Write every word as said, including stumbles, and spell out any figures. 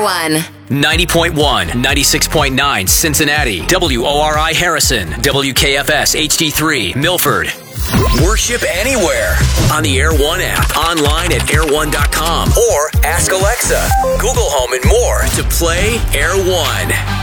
One. ninety point one, ninety-six point nine Cincinnati, W O R I Harrison, W K F S H D three Milford. Worship anywhere on the Air One app, online at air one dot com, or ask Alexa, Google Home, and more to play Air One.